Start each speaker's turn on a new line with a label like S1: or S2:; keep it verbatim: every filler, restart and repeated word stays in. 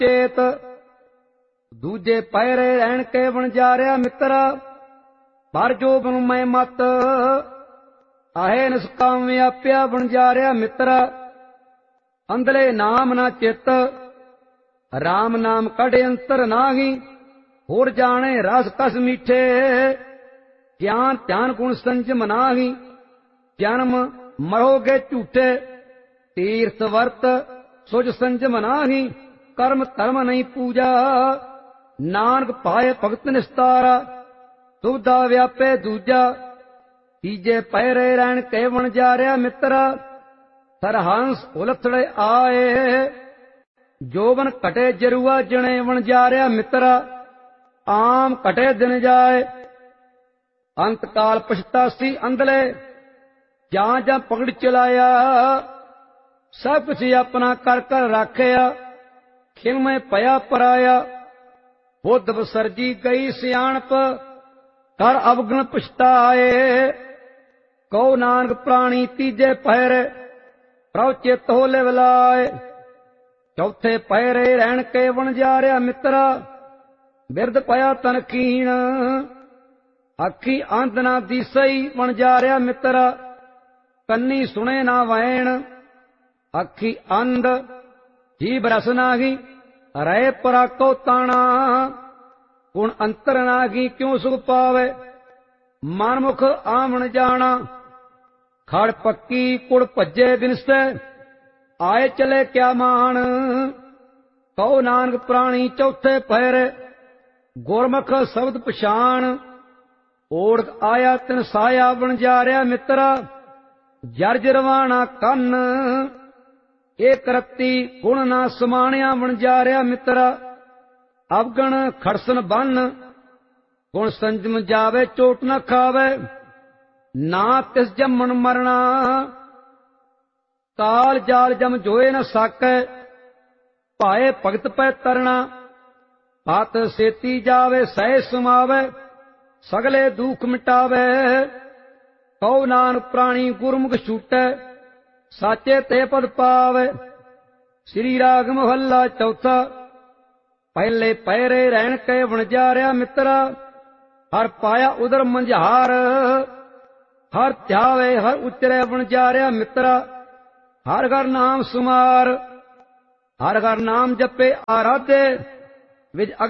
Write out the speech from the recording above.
S1: ਚੇਤ। ਦੂਜੇ ਪਹਿਰੇ ਰਹਿਣ ਕੇ ਵਣਜਾਰਿਆ ਮਿੱਤਰਾ, ਪਰ ਜੋਬਨ ਮੈਂ ਮਤ ਆਹੇ ਨਿਸਕਾਮ ਵਿਆਪਿਆ ਵਣਜਾਰਿਆ ਮਿੱਤਰਾ। ਅੰਦਲੇ ਨਾਮ ਨਾ ਚਿੱਤ, ਰਾਮ ਨਾਮ ਕੱਢ ਅੰਤਰ ਨਾਹੀ। ਹੋਰ ਜਾਣੇ ਰਸ ਕਸ ਮੀਠੇ, ਗਿਆਨ ਧਿਆਨ ਗੁਣ ਸੰਜਮ ਨਾਹੀ। ਜਨਮ ਮਰੋਗੇ ਝੂਠੇ, ਤੀਰਥ ਵਰਤ ਸੁਜ ਸੰਜਮ ਨਾਹੀ। ਕਰਮ ਧਰਮ ਨਹੀਂ ਪੂਜਾ, ਨਾਨਕ ਪਾਏ ਭਗਤ ਨਿਸਤਾਰਾ। ਦੁਬਦਾ ਵਿਆਪੇ ਦੂਜਾ, ਤੀਜੇ ਪਹਿਰੇ ਰਹਿਣ ਕੇ ਵਣਜਾਰਿਆ ਮਿੱਤਰਾ। ਸਰਹੰਸ ਉਲਥੜੇ ਆਏ, ਜੋਬਨ ਘਟੇ ਜਰੂਆ ਜਣੇ ਵਣਜਾਰਿਆ ਮਿੱਤਰਾ। ਆਮ ਘਟੇ ਦਿਨ ਜਾਏ, ਅੰਤ ਕਾਲ ਪਛਤਾਸੀ ਅੰਧਲੇ। ਜਾਂ ਜਾਂ ਪਕੜ ਚਲਾਇਆ, ਸਭ ਕੁਛ ਆਪਣਾ ਕਰ ਕਰ ਰਾਖਿਆ। ਖਿਲਮੇ ਪਿਆ ਪਰਾਇਆ, ਬੁੱਧ ਵਿਸਰਜੀ ਗਈ ਸਿਆਣਪ। ਕਰ ਅਵਗਣ ਪਛਤਾਏ, ਕਉ ਨਾਨਕ ਪ੍ਰਾਣੀ ਤੀਜੇ ਪਹਿਰੇ। ਪ੍ਰਭ ਚਿੱਤ ਹੋਲੇ ਵਿਲਾਏ, ਚੌਥੇ ਪਹਿਰੇ ਰਹਿਣ ਕੇ ਵਣਜਾਰਿਆ ਮਿੱਤਰਾ। ਬਿਰਧ ਪਿਆ ਤਨ ਕੀਣ, ਅੱਖੀ ਅੰਧ ਨਾ ਦੀਸਈ ਵਣਜਾਰਿਆ ਮਿੱਤਰਾ। ਕੰਨੀ ਸੁਣੇ ਨਾ ਵੈਣ, ਅੱਖੀ ਅੰਧ ਜੀਭ ਰਸ ਨਾਹੀ। ਰਹਿ ਪਰਾਕੋ ਤਾਣਾ, ਗੁਣ ਅੰਤਰ ਨਾਹੀ ਕਿਉ ਸੁਖ ਪਾਵੇ। ਮਨਮੁਖ ਆਵਣ ਜਾਣਾ, ਖੜ ਪੱਕੀ ਕੁੜ ਭੱਜੇ ਬਿਨਸੈ। ਆਏ ਚਲੇ ਕਿਆ ਮਾਣ, ਕਉ ਨਾਨਕ ਪ੍ਰਾਣੀ ਚੌਥੇ ਪਹਿਰੇ। ਗੁਰਮੁਖ ਸ਼ਬਦ ਪਛਾਣ, ਓੜਕ ਆਇਆ ਤਿਨ ਸਾਇਆ ਵਣਜਾਰਿਆ ਮਿੱਤਰਾ। ਜਰ ਜਰਵਾਣਾ ਕੰਨ, ਏਕ ਰਤੀ ਗੁਣ ਨਾ ਸਮਾਣਿਆ ਵਣਜਾਰਿਆ ਮਿੱਤਰਾ। ਅਵਗਣ ਖੜਸਨ ਬੰਨ, ਗੁਣ ਸੰਜਮ ਜਾਵੇ ਚੋਟ ਨਾ ਖਾਵੇ। ਨਾ ਤਿਸ ਜੰਮਣ ਮਰਣਾ, ਕਾਲ ਜਾਲ ਜਮ ਜੋਏ ਨ ਸਾਕੈ। ਭਾਏ ਭਗਤ ਪੈ ਤਰਣਾ, ਹੱਥ ਸੇਤੀ ਜਾਵੇ ਸਹਿ ਸਮਾਵੇ। ਸਗਲੇ ਦੁਖ ਮਿਟਾਵੇ, ਕਉ ਨਾਨਕ ਪ੍ਰਾਣੀ ਗੁਰਮੁਖ ਛੂਟੈ। ਸਾਚੇ ਤੇ ਪਦ ਪਾਵੇ। ਸ੍ਰੀ ਰਾਗ ਮਹੱਲਾ ਚੌਥਾ। ਪਹਿਲੇ ਪਹਿਰੇ ਰਹਿਣ ਕੇ ਵਣਜਾਰਿਆ ਮਿੱਤਰਾ। ਹਰ ਪਾਇਆ ਉਦਰ ਮੰਝਾਰ, ਹਰ ਧਿਆਵੇ ਹਰ ਉਚਰੇ ਵਣਜਾਰਿਆ ਮਿੱਤਰਾ। ਹਰ ਘਰ ਨਾਮ ਸੁਮਾਰ, ਹਰ ਘਰ ਨਾਮ ਜਪੇ ਆਰਾਧੇ। ਵਿਜ